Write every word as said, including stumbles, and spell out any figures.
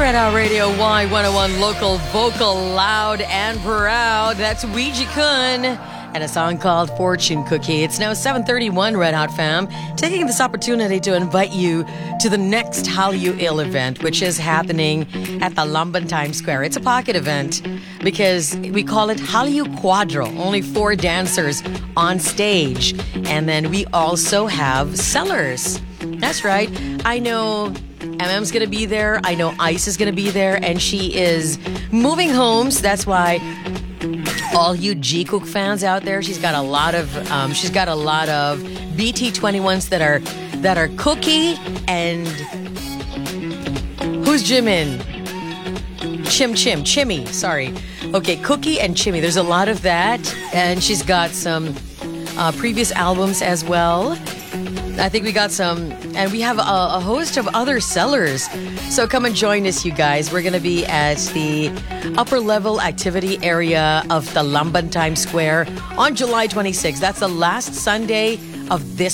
Red Out Radio Y one oh one local vocal loud and proud. That's Ouija Kun and a song called Fortune Cookie. It's now seven thirty-one, Red Hot fam. Taking this opportunity to invite you to the next Hallyu Ill event, which is happening at the Lamban Times Square. It's a pocket event because we call it Hallyu Quadro. Only four dancers on stage. And then we also have sellers. That's right. I know M M's going to be there. I know Ice is going to be there. And she is moving homes. That's why all you G-Cook fans out there, she's got a lot of um, she's got a lot of B T twenty-ones that are that are Cookie and who's Jimin? Chim Chim Chimmy, sorry. Okay, Cookie and Chimmy. There's a lot of that, and she's got some uh, previous albums as well. I think we got some, and we have a, a host of other sellers. So come and join us, you guys. We're going to be at the upper level activity area of the Lamban Times Square on July twenty-sixth. That's the last Sunday of this